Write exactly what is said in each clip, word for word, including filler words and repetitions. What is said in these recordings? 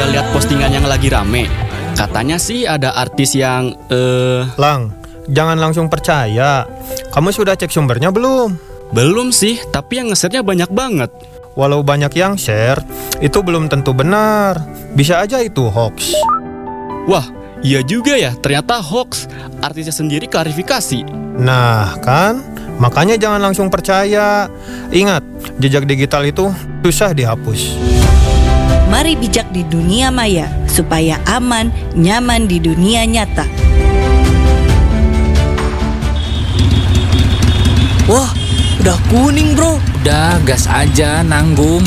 lihat postingan yang lagi rame. Katanya sih ada artis yang eh Lang, jangan langsung percaya. Kamu sudah cek sumbernya belum? belum sih, tapi yang nge-share-nya banyak banget. Walau banyak yang share, itu belum tentu benar. Bisa aja itu hoax. Wah, iya juga ya, ternyata hoax. Artisnya sendiri klarifikasi. Nah kan, makanya jangan langsung percaya. Ingat, jejak digital itu susah dihapus. Mari bijak di dunia maya, supaya aman, nyaman di dunia nyata. Wah, udah kuning bro. Udah, gas aja, nanggung.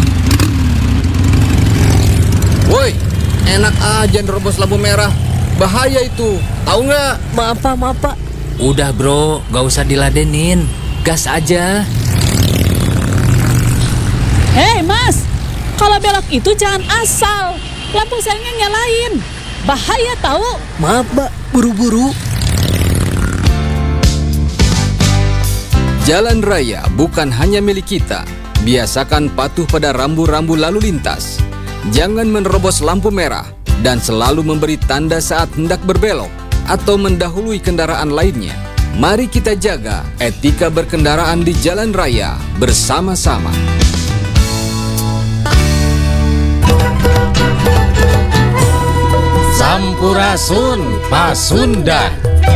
Woi, enak aja nerobos lampu merah. Bahaya itu, tahu nggak? Maaf pak, maaf pak. Udah bro, gak usah diladenin. Gas aja. Hei mas, kalau belok itu jangan asal. Lampu sennya nyalain. Bahaya tahu. Maaf mbak, buru-buru. Jalan raya bukan hanya milik kita. Biasakan patuh pada rambu-rambu lalu lintas. Jangan menerobos lampu merah dan selalu memberi tanda saat hendak berbelok atau mendahului kendaraan lainnya. Mari kita jaga etika berkendaraan di jalan raya bersama-sama. Sampurasun Pasundan.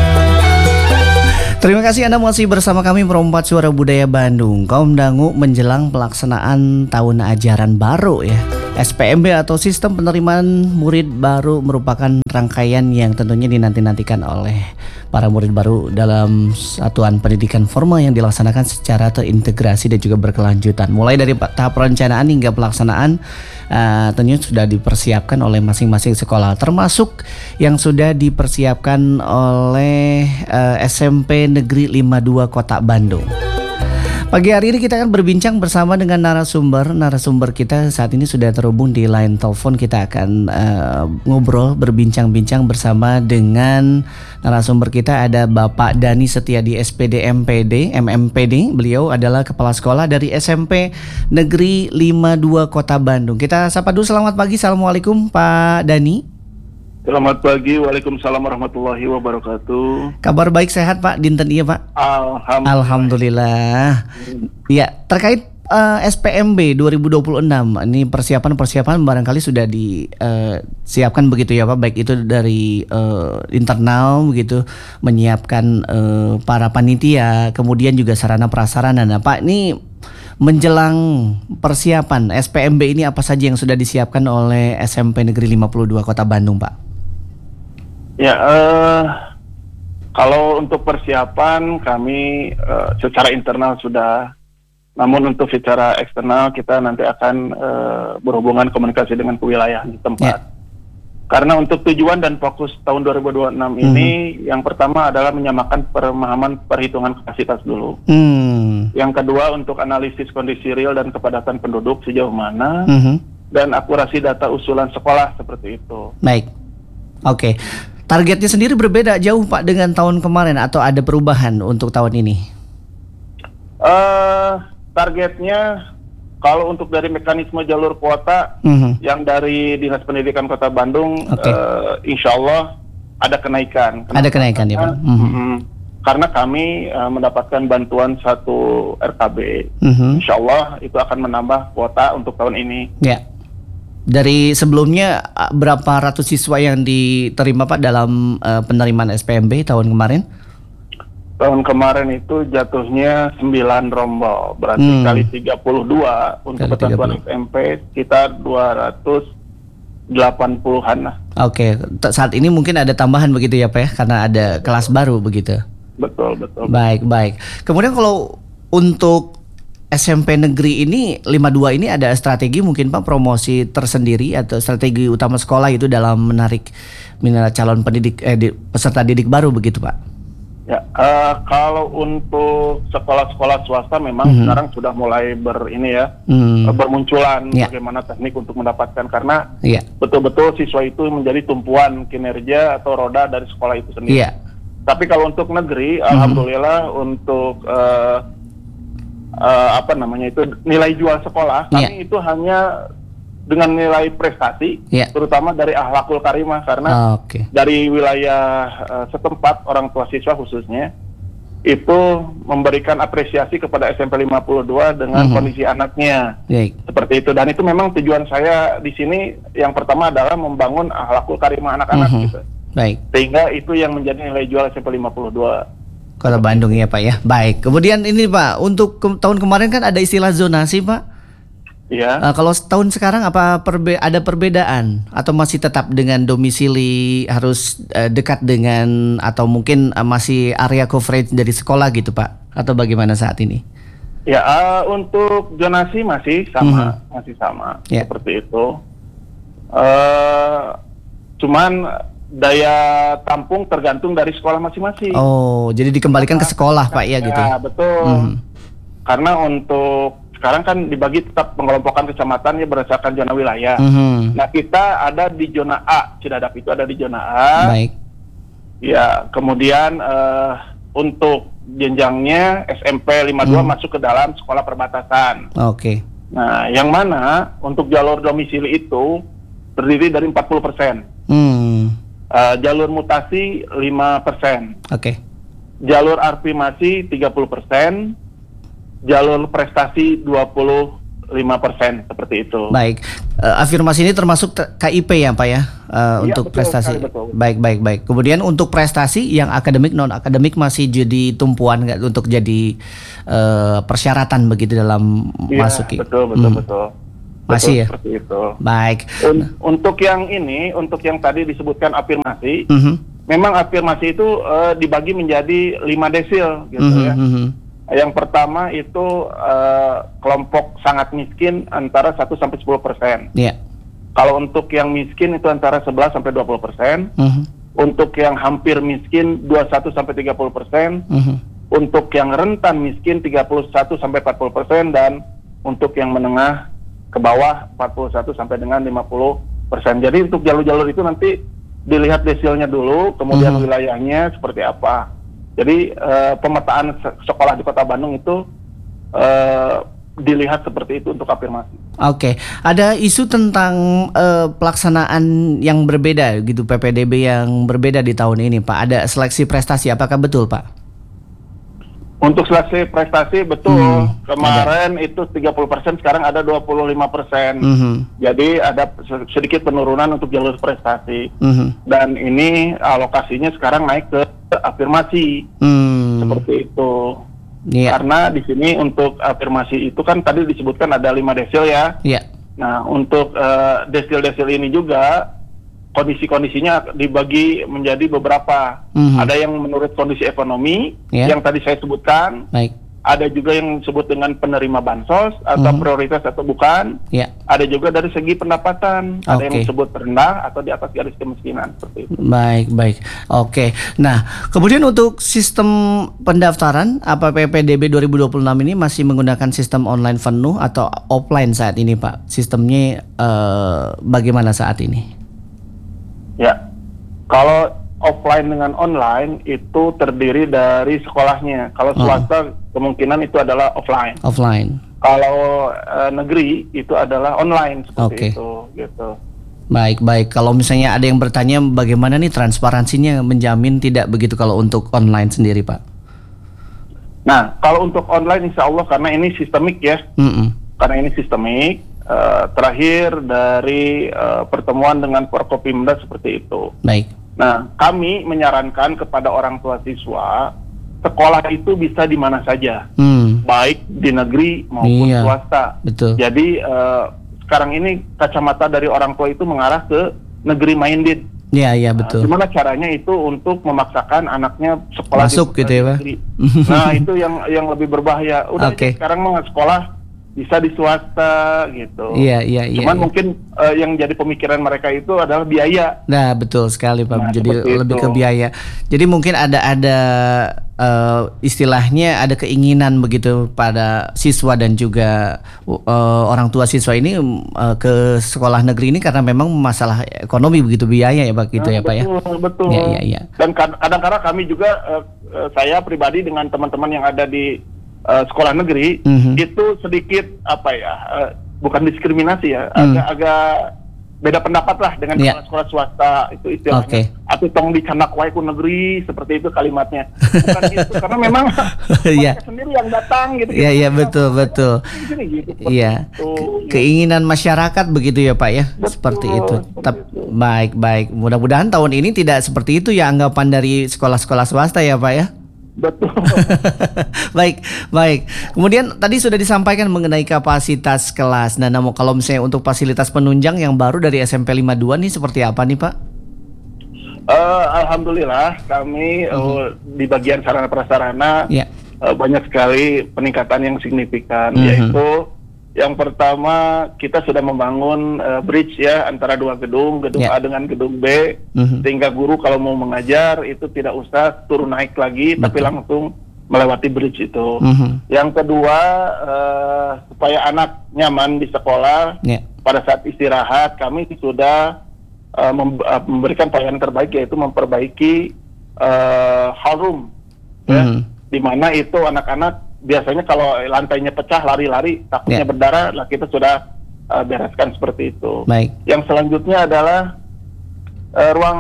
Terima kasih Anda masih bersama kami Perompat Suara Budaya Bandung. Kaum dangu menjelang pelaksanaan tahun ajaran baru ya. S P M B atau Sistem Penerimaan Murid Baru merupakan rangkaian yang tentunya dinanti-nantikan oleh para murid baru dalam satuan pendidikan formal yang dilaksanakan secara terintegrasi dan juga berkelanjutan. Mulai dari tahap perencanaan hingga pelaksanaan uh, tentunya sudah dipersiapkan oleh masing-masing sekolah, termasuk yang sudah dipersiapkan oleh uh, S M P Negeri lima puluh dua Kota Bandung. Pagi hari ini kita akan berbincang bersama dengan narasumber. Narasumber kita saat ini sudah terhubung di line telepon. Kita akan uh, ngobrol, berbincang-bincang bersama dengan narasumber kita. Ada Bapak Dani Setiadi S P D M P D, M M P D. Beliau adalah Kepala Sekolah dari S M P Negeri lima puluh dua Kota Bandung. Kita sapa dulu, selamat pagi. Assalamualaikum Pak Dani. Selamat pagi, waalaikumsalam warahmatullahi wabarakatuh. Kabar baik, sehat Pak, dinten iya Pak? Alhamdulillah. Alhamdulillah. Ya, terkait uh, S P M B dua ribu dua puluh enam, ini persiapan-persiapan barangkali sudah disiapkan uh, begitu ya Pak, baik itu dari uh, internal begitu, menyiapkan uh, para panitia, kemudian juga sarana prasarana. Nah Pak, ini menjelang persiapan S P M B ini apa saja yang sudah disiapkan oleh S M P Negeri lima puluh dua Kota Bandung Pak? Ya, uh, kalau untuk persiapan kami uh, secara internal sudah, namun untuk secara eksternal kita nanti akan uh, berhubungan komunikasi dengan kewilayahan di tempat. Ya. Karena untuk tujuan dan fokus tahun dua ribu dua puluh enam ini, hmm. yang pertama adalah menyamakan pemahaman perhitungan kapasitas dulu. Hmm. Yang kedua untuk analisis kondisi real dan kepadatan penduduk sejauh mana, hmm. dan akurasi data usulan sekolah seperti itu. Baik, oke. Okay. Targetnya sendiri berbeda jauh Pak dengan tahun kemarin atau ada perubahan untuk tahun ini? Uh, targetnya kalau untuk dari mekanisme jalur kuota mm-hmm. yang dari Dinas Pendidikan Kota Bandung, okay. uh, insya Allah ada kenaikan. Kenapa? Ada kenaikan ya Pak? Mm-hmm. Mm-hmm. Karena kami uh, mendapatkan bantuan satu R K B, mm-hmm. insya Allah itu akan menambah kuota untuk tahun ini. Ya. Yeah. Dari sebelumnya berapa ratus siswa yang diterima Pak dalam uh, penerimaan S P M B tahun kemarin? Tahun kemarin itu jatuhnya sembilan rombol, berarti hmm. kali tiga puluh dua untuk kesatuan S M P sekitar dua ratus delapan puluhan lah. Oke, okay. Saat ini mungkin ada tambahan begitu ya Pak ya, karena ada kelas baru begitu. Betul, betul. Baik, baik. Kemudian kalau untuk S M P negeri ini lima puluh dua ini ada strategi mungkin Pak, promosi tersendiri atau strategi utama sekolah itu dalam menarik minat calon pendidik eh, di, peserta didik baru begitu Pak? Ya, uh, kalau untuk sekolah-sekolah swasta memang mm-hmm. sekarang sudah mulai ber ini ya mm. bermunculan yeah. bagaimana teknik untuk mendapatkan, karena yeah. betul-betul siswa itu menjadi tumpuan kinerja atau roda dari sekolah itu sendiri. Yeah. Tapi kalau untuk negeri, mm-hmm. alhamdulillah untuk uh, Uh, apa namanya itu nilai jual sekolah kami yeah. itu hanya dengan nilai prestasi, Ya. terutama dari akhlakul karimah, karena Ah, Oke. dari wilayah uh, setempat orang tua siswa khususnya itu memberikan apresiasi kepada S M P lima puluh dua dengan Mhm. kondisi anaknya Baik. seperti itu. Dan itu memang tujuan saya di sini yang pertama adalah membangun akhlakul karimah anak-anak Mhm. gitu. Baik. Sehingga itu yang menjadi nilai jual S M P lima puluh dua. Kota Bandung ya Pak ya. Baik. Kemudian ini Pak, untuk ke- tahun kemarin kan ada istilah zonasi Pak. Ya. Eh, kalau tahun sekarang apa perbe- ada perbedaan atau masih tetap dengan domisili harus eh, dekat dengan atau mungkin eh, masih area coverage dari sekolah gitu Pak? Atau bagaimana saat ini? Ya, uh, untuk zonasi masih sama, Mhm. masih sama Ya. seperti itu. Uh, cuman daya tampung tergantung dari sekolah masing-masing. Oh, jadi dikembalikan ke sekolah Pak ya gitu. Ya, betul. Mhm. Karena untuk sekarang kan dibagi tetap pengelompokan kecamatan ya berdasarkan zona wilayah. Mhm. Nah, kita ada di zona A, Cidadap itu ada di zona A. Baik. Ya, kemudian eh, untuk jenjangnya S M P lima puluh dua Hmm. masuk ke dalam sekolah perbatasan. Oke. Nah, yang mana untuk jalur domisili itu terdiri dari empat puluh persen. Hmm. Eh, jalur mutasi lima persen. Oke. Jalur afirmasi tiga puluh persen. Jalur prestasi dua puluh lima persen seperti itu. Baik. Eh, afirmasi ini termasuk te- K I P ya Pak ya, eh, Iya, untuk betul prestasi. sekali, betul. Baik, baik, baik. Kemudian untuk prestasi yang akademik non akademik masih jadi tumpuan nggak untuk jadi eh, persyaratan begitu dalam Iya, masuki. betul, betul, Hmm. betul. Masih Betul, ya? seperti itu. Baik. Un- untuk yang ini, untuk yang tadi disebutkan afirmasi, Mhm. memang afirmasi itu eh, dibagi menjadi lima desil gitu Mhm, ya. mhm. Yang pertama itu eh, kelompok sangat miskin antara satu sampai sepuluh persen. Iya. Kalau untuk yang miskin itu antara sebelas sampai dua puluh persen. Mhm, Untuk yang hampir miskin dua puluh satu sampai tiga puluh persen. mhm. Untuk yang rentan miskin tiga puluh satu sampai empat puluh persen, dan untuk yang menengah ke bawah empat puluh satu sampai dengan lima puluh persen. Jadi untuk jalur-jalur itu nanti dilihat desilnya dulu, kemudian Mhm. wilayahnya seperti apa. Jadi eh, pemetaan se- sekolah di Kota Bandung itu eh, dilihat seperti itu untuk afirmasi. Oke, ada isu tentang eh, pelaksanaan yang berbeda gitu, P P D B yang berbeda di tahun ini, Pak. Ada seleksi prestasi, apakah betul, Pak? Untuk seleksi prestasi betul, Hmm, kemarin itu tiga puluh persen, sekarang ada dua puluh lima persen. Mhm, Jadi ada se- sedikit penurunan untuk jalur prestasi. mhm. Dan ini alokasinya sekarang naik ke afirmasi, Hmm, seperti itu. iya, Karena di sini untuk afirmasi itu kan tadi disebutkan ada lima desil ya. iya. Nah, untuk eh, desil-desil ini juga kondisi-kondisinya dibagi menjadi beberapa. Mhm. Ada yang menurut kondisi ekonomi Ya. yang tadi saya sebutkan. Baik, Ada juga yang disebut dengan penerima bansos atau Mhm. prioritas atau bukan. ya. Ada juga dari segi pendapatan. Ada yang Oke. disebut rendah atau di atas garis kemiskinan seperti itu. Baik, baik. Oke. Nah, kemudian untuk sistem pendaftaran apa P P D B dua ribu dua puluh enam ini masih menggunakan sistem online penuh atau offline saat ini, Pak? Sistemnya eh, bagaimana saat ini? Ya, kalau offline dengan online itu terdiri dari sekolahnya. Kalau Oh. swasta kemungkinan itu adalah offline. Offline. Kalau eh, negeri itu adalah online seperti Oke. itu, gitu. Baik, baik. Kalau misalnya ada yang bertanya bagaimana nih transparansinya menjamin tidak begitu kalau untuk online sendiri, Pak? Nah, kalau untuk online insya Allah karena ini sistemik ya, Mm-mm. karena ini sistemik. eh, terakhir dari eh, pertemuan dengan Forkopimda seperti itu. Baik. Nah, kami menyarankan kepada orang tua siswa, sekolah itu bisa di mana saja, Hmm. baik di negeri maupun Iya, swasta. betul. Jadi eh, sekarang ini kacamata dari orang tua itu mengarah ke negeri minded. Iya, iya Nah, betul. gimana caranya itu untuk memaksakan anaknya sekolah Masuk di, gitu ya, Pak? negeri. Nah, itu yang yang lebih berbahaya. Udah Oke. sekarang mau sekolah bisa di swasta gitu. Iya, iya, iya. Cuman iya. mungkin eh, yang jadi pemikiran mereka itu adalah biaya. Nah, betul sekali, Pak. Nah, Jadi seperti lebih itu. ke biaya. Jadi mungkin ada ada eh, istilahnya ada keinginan begitu pada siswa dan juga eh, orang tua siswa ini eh, ke sekolah negeri ini karena memang masalah ekonomi begitu biaya ya, Pak, gitu Nah, ya, Pak ya. betul, betul. Iya, iya, iya. Dan kad- kadang-kadang kami juga eh, eh, saya pribadi dengan teman-teman yang ada di eh, sekolah negeri Mhm. itu sedikit apa ya eh, bukan diskriminasi ya, Hmm. agak-agak beda pendapat lah dengan Ya. sekolah-sekolah swasta itu istilahnya. Oke. Atau tong dicanak wae ku negeri seperti itu kalimatnya. Bukan gitu karena memang Iya. mereka sendiri yang datang gitu. Iya, iya, betul, betul. Gini, gitu, seperti Iya. itu. Keinginan masyarakat begitu ya Pak ya. Betul, seperti itu. seperti Tep- itu. baik, baik. Mudah-mudahan tahun ini tidak seperti itu ya anggapan dari sekolah-sekolah swasta ya Pak ya. Betul. Baik, baik. Kemudian tadi sudah disampaikan mengenai kapasitas kelas. Nah, namun kalau misalnya untuk fasilitas penunjang yang baru dari S M P lima puluh dua nih seperti apa nih Pak? Eh, Alhamdulillah kami eh, di bagian sarana prasarana Ya. eh, banyak sekali peningkatan yang signifikan, Mhm. yaitu yang pertama kita sudah membangun eh, bridge ya antara dua gedung, gedung Ya. A dengan gedung B, Mhm. sehingga guru kalau mau mengajar itu tidak usah turun naik lagi, tapi Betul. langsung melewati bridge itu. Mhm. Yang kedua eh, supaya anak nyaman di sekolah Ya. pada saat istirahat kami sudah uh, mem- uh, memberikan pelayanan terbaik, yaitu memperbaiki uh, hall room, ya, Mhm. di mana itu anak-anak biasanya kalau lantainya pecah lari-lari takutnya Ya. berdarah, lah kita sudah uh, bereskan seperti itu. Baik. Yang selanjutnya adalah uh, ruang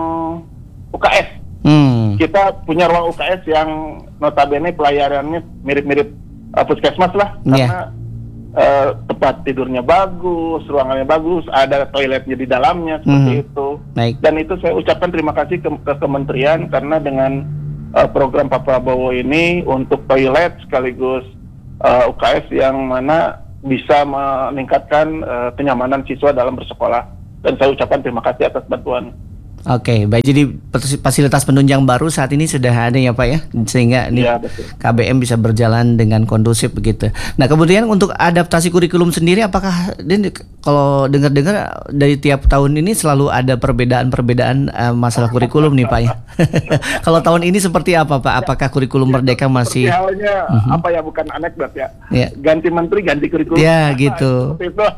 U K S. Hmm. Kita punya ruang U K S yang notabene pelayanannya mirip-mirip uh, puskesmas lah, Ya. karena uh, tempat tidurnya bagus, ruangannya bagus, ada toiletnya di dalamnya seperti Mhm. itu. Baik. Dan itu saya ucapkan terima kasih ke, ke kementerian karena dengan uh, program Pak Prabowo ini untuk toilet sekaligus uh, U K S yang mana bisa meningkatkan uh, kenyamanan siswa dalam bersekolah. Dan saya ucapkan terima kasih atas bantuan. Oke, baik. Jadi fasilitas penunjang baru saat ini sudah ada ya Pak ya, sehingga ini Iya, betul. K B M bisa berjalan dengan kondusif begitu. Nah, kemudian untuk adaptasi kurikulum sendiri, apakah Din, kalau dengar-dengar dari tiap tahun ini selalu ada perbedaan-perbedaan uh, masalah kurikulum nih Pak ya? Kalau tahun ini seperti apa Pak? Apakah kurikulum Merdeka masih? Seperti halnya Mhm. apa ya, bukan anekdot ya. Ya. Ganti menteri, ganti kurikulum. Ya, gitu. Seperti itu.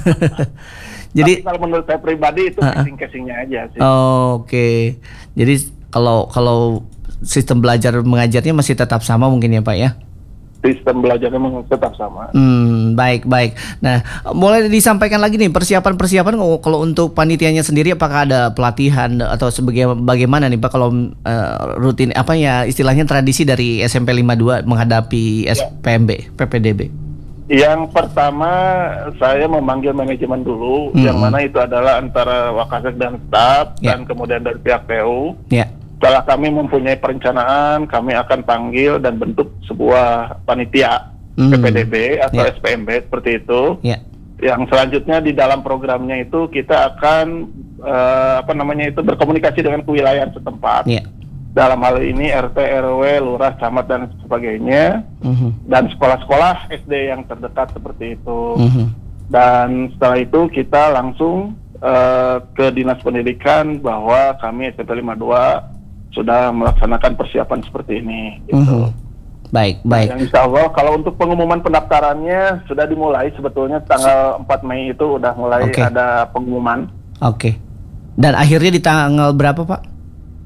Jadi Tapi kalau menurut saya pribadi itu Ha-ha. casing-casingnya aja sih. Oh, Oke, jadi kalau kalau sistem belajar mengajarnya masih tetap sama mungkin ya Pak ya? Sistem belajarnya memang tetap sama. Hmm, baik baik. Nah, mulai disampaikan lagi nih persiapan-persiapan kalau untuk panitianya sendiri, apakah ada pelatihan atau sebagai bagaimana nih Pak kalau eh, rutin apa ya istilahnya tradisi dari S M P lima puluh dua menghadapi S P M B, P P D B? Yang pertama saya memanggil manajemen dulu, Mhm. yang mana itu adalah antara Wakasek dan staf, Ya. dan kemudian dari pihak P U. Ya. Setelah kami mempunyai perencanaan, kami akan panggil dan bentuk sebuah panitia Mhm. P P D B atau Ya. S P M B seperti itu. Ya. Yang selanjutnya di dalam programnya itu kita akan eh, apa namanya itu berkomunikasi dengan kewilayahan setempat. Ya. Dalam hal ini R T, R W, lurah, camat dan sebagainya, Mhm. dan sekolah-sekolah S D yang terdekat seperti itu. Mhm. Dan setelah itu kita langsung eh, ke Dinas Pendidikan bahwa kami S M P lima puluh dua sudah melaksanakan persiapan seperti ini. Gitu. Mhm. Baik baik. Yang insya Allah kalau untuk pengumuman pendaftarannya sudah dimulai, sebetulnya tanggal empat Mei itu udah mulai Oke. ada pengumuman. Oke. Dan akhirnya di tanggal berapa Pak?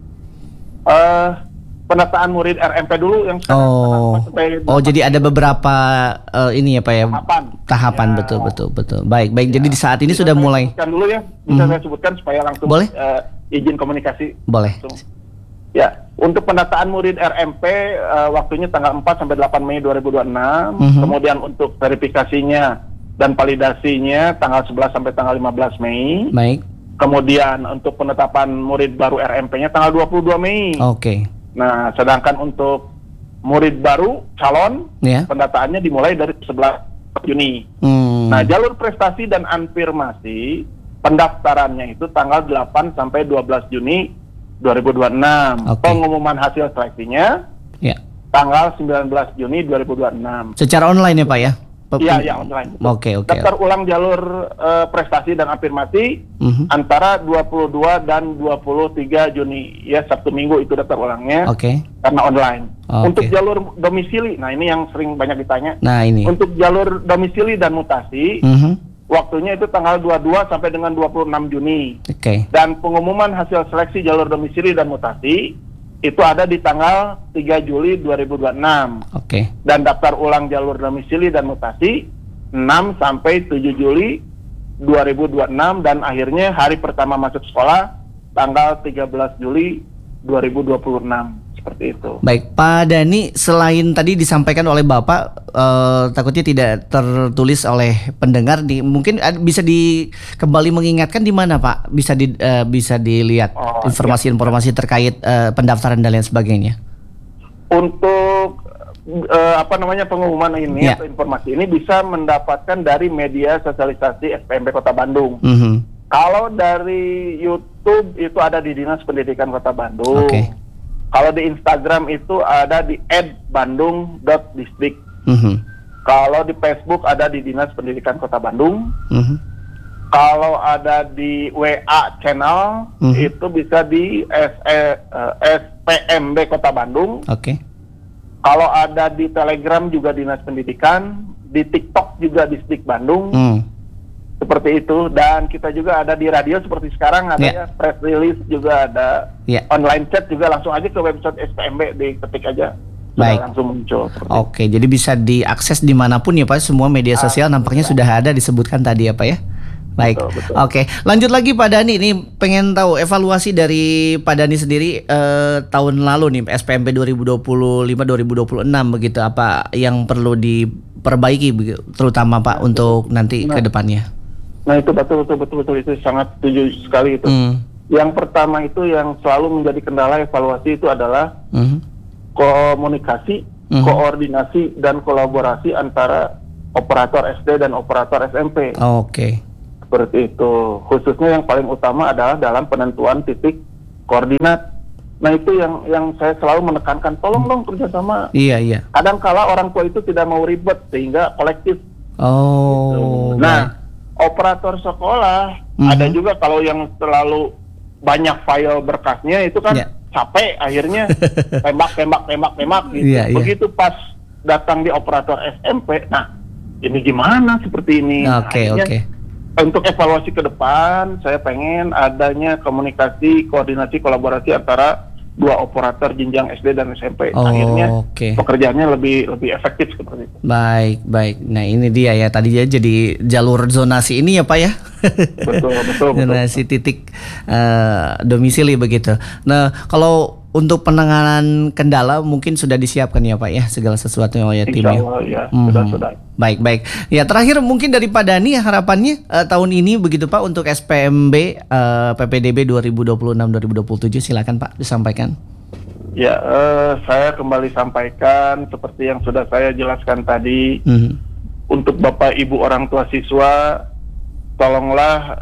Eh penataan murid R M P dulu yang sekarang Oh, sampai oh jadi ada beberapa eh, ini ya Pak ya tahapan. tahapan Ya. betul betul betul. Baik baik. Jadi di saat ini Bisa sudah saya mulai. sebutkan dulu ya, bisa Mhm. saya sebutkan supaya langsung Boleh. eh, izin komunikasi. Boleh. Langsung. Ya, untuk pendataan murid R M P eh, waktunya tanggal empat sampai delapan Mei dua ribu dua puluh enam. Mhm. Kemudian untuk verifikasinya dan validasinya tanggal sebelas sampai tanggal lima belas Mei. Baik. Kemudian untuk penetapan murid baru R M P-nya tanggal dua puluh dua Mei. Oke. Nah, sedangkan untuk murid baru calon Ya. pendataannya dimulai dari sebelas Juni. Hmm. Nah, jalur prestasi dan afirmasi pendaftarannya itu tanggal delapan sampai dua belas Juni dua ribu dua puluh enam. Oke. Pengumuman hasil seleksinya Ya. tanggal sembilan belas Juni dua ribu dua puluh enam. Secara online ya Pak ya? Pe- Iya, ya online. betul. Oke oke. Daftar ulang jalur eh, prestasi dan afirmasi Mhm. antara dua puluh dua dan dua puluh tiga Juni. Ya, Sabtu Minggu itu daftar ulangnya Oke. karena online. Oke. Untuk jalur domisili, nah ini yang sering banyak ditanya. Nah ini. Untuk jalur domisili dan mutasi, Mhm. waktunya itu tanggal dua puluh dua sampai dengan dua puluh enam Juni. Oke. Dan pengumuman hasil seleksi jalur domisili dan mutasi itu ada di tanggal tiga Juli dua ribu dua puluh enam. Oke. Dan daftar ulang jalur domisili dan mutasi enam sampai tujuh Juli dua ribu dua puluh enam dan akhirnya hari pertama masuk sekolah tanggal tiga belas Juli dua ribu dua puluh enam. Seperti itu. Baik, Pak Dhani, selain tadi disampaikan oleh Bapak, eh, takutnya tidak tertulis oleh pendengar, di, mungkin bisa di kembali mengingatkan di mana Pak? Bisa di, eh, bisa dilihat oh, informasi-informasi ya. terkait eh, pendaftaran dan lain sebagainya. Untuk eh, apa namanya pengumuman ini ya. atau informasi ini bisa mendapatkan dari media sosialisasi S P M B Kota Bandung. Mm-hmm. Kalau dari YouTube itu ada di Dinas Pendidikan Kota Bandung. Okay. Kalau di Instagram itu ada di et bandung dot distrik. Mm-hmm. Kalau di Facebook ada di Dinas Pendidikan Kota Bandung. Mm-hmm. Kalau ada di W A channel mm-hmm. itu bisa di S, eh, S P M B Kota Bandung. Oke. Okay. Kalau ada di Telegram juga Dinas Pendidikan, di TikTok juga Distrik Bandung. Mm. Seperti itu, dan kita juga ada di radio seperti sekarang ada yeah. ya press release juga ada yeah. online chat juga, langsung aja ke website S P M B diketik aja. Baik. Langsung muncul. Oke, jadi bisa diakses dimanapun ya Pak, semua media sosial ah, nampaknya ya. Sudah ada disebutkan tadi ya Pak ya. Baik, betul, betul. Oke, lanjut lagi Pak Dhani, ini pengen tahu evaluasi dari Pak Dhani sendiri eh, tahun lalu nih S P M B dua ribu dua puluh lima dua ribu dua puluh enam begitu, apa yang perlu diperbaiki terutama Pak untuk nanti nah. ke depannya? Nah itu betul betul betul betul itu sangat setuju sekali itu. Mm. Yang pertama itu yang selalu menjadi kendala evaluasi itu adalah mm. komunikasi, mm. koordinasi dan kolaborasi antara operator S D dan operator S M P. Oh, Oke. Okay. Seperti itu. Khususnya yang paling utama adalah dalam penentuan titik koordinat. Nah itu yang yang saya selalu menekankan, tolong dong kerjasama. Iya iya. Kadang-kala orang tua itu tidak mau ribet sehingga kolektif. Oh. Gitu. Nah. Operator sekolah mm-hmm. ada juga kalau yang terlalu banyak file berkasnya itu kan yeah. capek akhirnya tembak tembak tembak tembak gitu. Yeah, Begitu yeah. pas datang di operator S M P, nah ini gimana seperti ini? Oke okay, oke. Okay. Untuk evaluasi ke depan, saya pengen adanya komunikasi, koordinasi, kolaborasi antara dua operator jenjang S D dan S M P. Oh, akhirnya okay. pekerjaannya lebih lebih efektif seperti itu. Baik, baik. Nah, ini dia ya tadi ya jadi jalur zonasi ini ya Pak ya. Betul, betul, zonasi betul. titik uh, domisili begitu. Nah, kalau untuk penanganan kendala mungkin sudah disiapkan ya Pak ya segala sesuatu oleh tim ya. ya hmm. sudah sudah. Baik, baik. Ya, terakhir mungkin dari Pak Dhani harapannya uh, tahun ini begitu Pak untuk S P M B uh, P P D B dua ribu dua puluh enam dua ribu dua puluh tujuh, silakan Pak disampaikan. Ya, uh, saya kembali sampaikan seperti yang sudah saya jelaskan tadi. Mm-hmm. Untuk Bapak Ibu orang tua siswa, tolonglah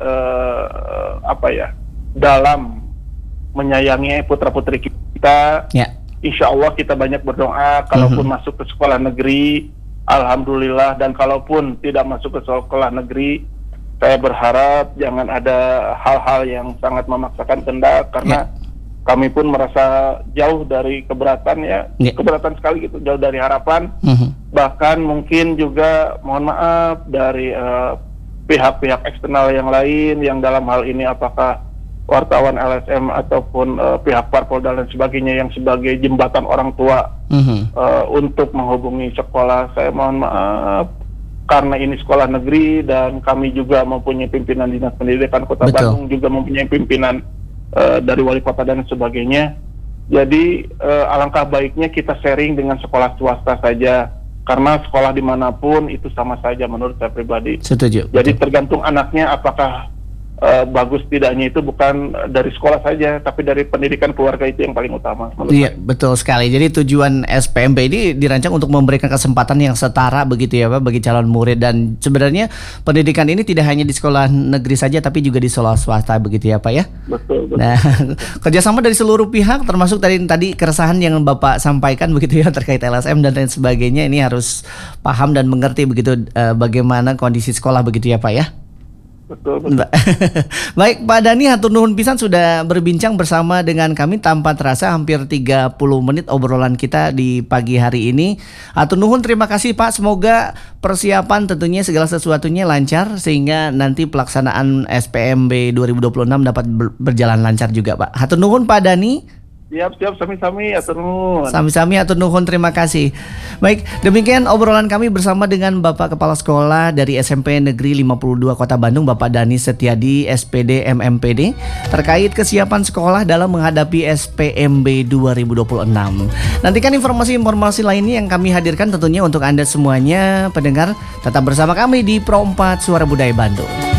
uh, apa ya dalam menyayangi putra putri kita. Ya. Insya Allah kita banyak berdoa. Kalaupun mm-hmm. masuk ke sekolah negeri, alhamdulillah. Dan kalaupun tidak masuk ke sekolah negeri, saya berharap jangan ada hal-hal yang sangat memaksakan kehendak, karena ya. kami pun merasa jauh dari keberatan ya, ya. keberatan sekali gitu, jauh dari harapan. Mm-hmm. Bahkan mungkin juga mohon maaf dari uh, pihak-pihak eksternal yang lain yang dalam hal ini apakah wartawan L S M ataupun uh, pihak parpol dan lain sebagainya yang sebagai jembatan orang tua mm-hmm. uh, untuk menghubungi sekolah. Saya mohon maaf karena ini sekolah negeri dan kami juga mempunyai pimpinan Dinas Pendidikan Kota Betul. Bandung, juga mempunyai pimpinan uh, dari wali kota dan sebagainya. Jadi uh, alangkah baiknya kita sharing dengan sekolah swasta saja, karena sekolah dimanapun itu sama saja menurut saya pribadi. Setuju. Jadi betul. tergantung anaknya apakah Uh, bagus tidaknya itu bukan dari sekolah saja, tapi dari pendidikan keluarga, itu yang paling utama. Iya, betul sekali. Jadi tujuan S P M B ini dirancang untuk memberikan kesempatan yang setara begitu ya Pak bagi calon murid, dan sebenarnya pendidikan ini tidak hanya di sekolah negeri saja tapi juga di sekolah swasta begitu ya Pak ya. Betul, betul. Nah, kerjasama dari seluruh pihak termasuk tadi tadi keresahan yang Bapak sampaikan begitu ya terkait L S M dan lain sebagainya, ini harus paham dan mengerti begitu uh, bagaimana kondisi sekolah begitu ya Pak ya. Betul, betul. Baik Pak Dhani, hatur nuhun pisan sudah berbincang bersama dengan kami. Tanpa terasa hampir tiga puluh menit obrolan kita di pagi hari ini. Hatur nuhun, terima kasih Pak. Semoga persiapan tentunya segala sesuatunya lancar sehingga nanti pelaksanaan S P M B dua ribu dua puluh enam dapat ber- berjalan lancar juga Pak. Hatur nuhun Pak Dhani. Siap-siap, sami-sami, atur nuhun. Sami-sami atur nuhun, terima kasih. Baik, demikian obrolan kami bersama dengan Bapak Kepala Sekolah dari S M P Negeri lima puluh dua Kota Bandung, Bapak Dani Setiadi, S P D M M P D, terkait kesiapan sekolah dalam menghadapi S P M B dua ribu dua puluh enam. Nantikan informasi-informasi lainnya yang kami hadirkan tentunya untuk Anda semuanya pendengar. Tetap bersama kami di Pro empat Suara Budaya Bandung.